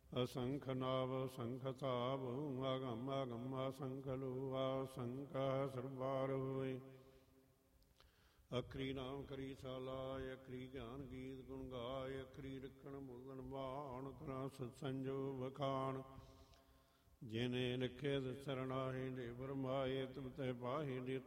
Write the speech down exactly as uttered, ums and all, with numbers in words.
ਅਸੰਖ ਨਾਵ ਸੰਖ ਤਾਪ ਆਗਮ ਆਗਮ ਅਸੰਖ ਲੋ ਆਸੰਖ ਸਰਬਾਰ ਹੋਏ। ਅਖਰੀ ਨਾਮ ਕਰੀ ਸਾਲਾਇ ਅਖਰੀ ਗਿਆਨ ਗੀਤ ਗੁਣ ਗਾਇ ਅਖਰੀ ਰਖਣ ਮੁਗਨ ਬਾਣ ਕਰਾਂ ਸਤ ਸੰਜੋ ਵਖਾਣ। ਜਿਨੇ ਲਿਖੇ ਸਰਣਾਹੀ ਦੇ ਬਰਮਾਏ ਤੁਮ ਤੇ ਪਾਹੀ ਦੇ